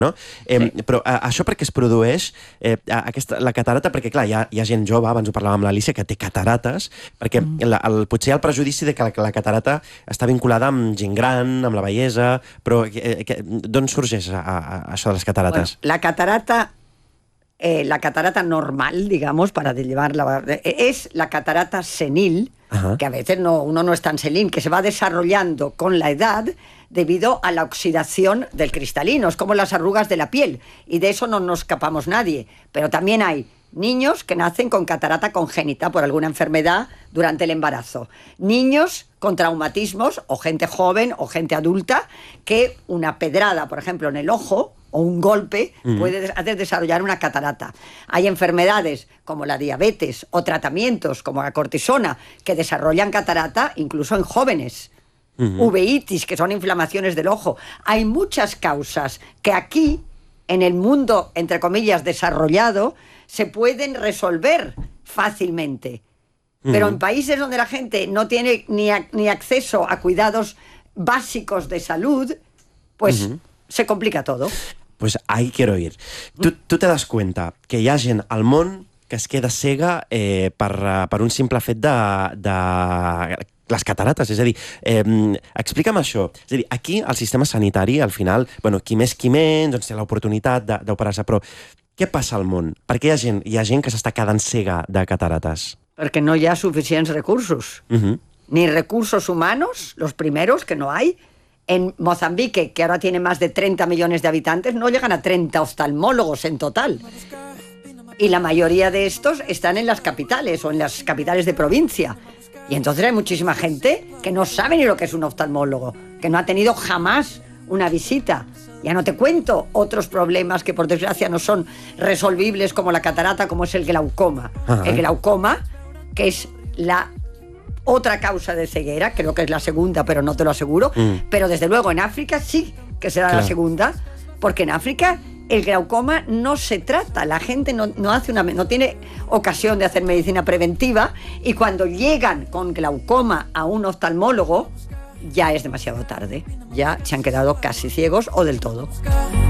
no? Però això perquè es produeix la catarata, perquè clar, hi ha gent jove, abans ho parlàvem amb l'Alícia, que té catarates, perquè potser hi ha el prejudici de que la catarata està vinculada amb gent gran, amb la bellesa, però d'on sorgeix això de les catarates? Bueno, la catarata normal, digamos, para llevarla, es la catarata senil, que a veces uno no es tan senil, que se va desarrollando con la edad debido a la oxidación del cristalino. Es como las arrugas de la piel, y de eso no nos escapamos nadie. Pero también hay niños que nacen con catarata congénita por alguna enfermedad durante el embarazo. Niños con traumatismos, o gente joven o gente adulta, que una pedrada, por ejemplo, en el ojo, o un golpe puede hacer desarrollar una catarata. Hay enfermedades como la diabetes o tratamientos como la cortisona que desarrollan catarata incluso en jóvenes. Uveitis, que son inflamaciones del ojo. Hay muchas causas que aquí, en el mundo, entre comillas, desarrollado, se pueden resolver fácilmente. Pero en países donde la gente no tiene ni acceso a cuidados básicos de salud, pues se complica todo. Pues ahí quiero ir. Tu te das cuenta que hi ha gent al món que es queda cega per un simple fet de les catarates, és a dir, explica'm això. És a dir, aquí el sistema sanitari, al final, bueno, qui més qui menys, doncs té l'oportunitat d'operar-se, però què passa al món? Per què hi ha gent que s'està quedant cega de catarates? Porque no hi ha suficients recursos. Ni recursos humanos, los primeros, que no hay. En Mozambique, que ahora tiene más de 30 millones de habitantes, no llegan a 30 oftalmólogos en total. Y la mayoría de estos están en las capitales o en las capitales de provincia. Y entonces hay muchísima gente que no sabe ni lo que es un oftalmólogo, que no ha tenido jamás una visita. Ya no te cuento otros problemas que por desgracia no son resolvibles, como la catarata, como es el glaucoma. El glaucoma, que es la otra causa de ceguera, creo que es la segunda, pero no te lo aseguro, pero desde luego en África sí que será la segunda, porque en África el glaucoma no se trata, la gente no tiene ocasión de hacer medicina preventiva, y cuando llegan con glaucoma a un oftalmólogo ya es demasiado tarde, ya se han quedado casi ciegos o del todo.